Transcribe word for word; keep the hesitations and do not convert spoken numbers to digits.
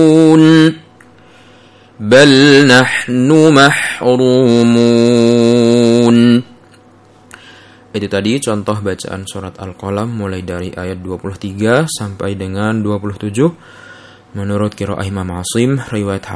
بل نحن محرومون. Itu tadi contoh bacaan surat Al-Qalam mulai dari ayat dua puluh tiga sampai dengan dua puluh tujuh menurut qiraah Imam Asim riwayat